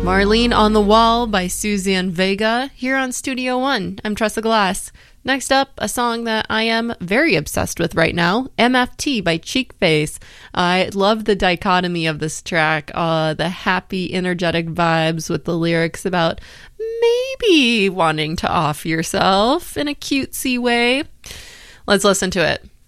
Marlene on the Wall by Suzanne Vega here on Studio One. I'm Tressa Glass. Next up, a song that I am very obsessed with right now, MFT by Cheekface. I love the dichotomy of this track, the happy, energetic vibes with the lyrics about maybe wanting to off yourself in a cutesy way. Let's listen to it.